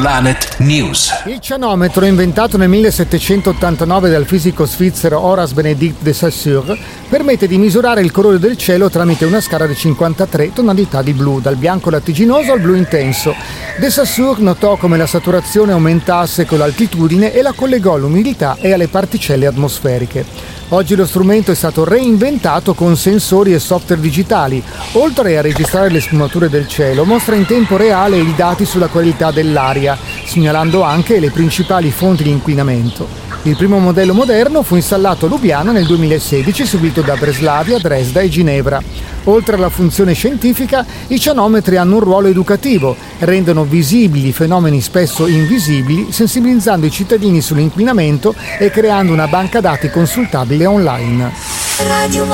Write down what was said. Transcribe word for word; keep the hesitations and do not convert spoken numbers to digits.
Planet News. Il cianometro, inventato nel millesettecentottantanove dal fisico svizzero Horace Benedict de Saussure, permette di misurare il colore del cielo tramite una scala di cinquantatré tonalità di blu, dal bianco lattiginoso al blu intenso. De Saussure notò come la saturazione aumentasse con l'altitudine e la collegò all'umidità e alle particelle atmosferiche. Oggi lo strumento è stato reinventato con sensori e software digitali. Oltre a registrare le sfumature del cielo, mostra in tempo reale i dati sulla qualità dell'aria, segnalando anche le principali fonti di inquinamento. Il primo modello moderno fu installato a Lubiana nel duemilasedici, seguito da Breslavia, Dresda e Ginevra. Oltre alla funzione scientifica, i cianometri hanno un ruolo educativo, rendono visibili fenomeni spesso invisibili, sensibilizzando i cittadini sull'inquinamento e creando una banca dati consultabile online.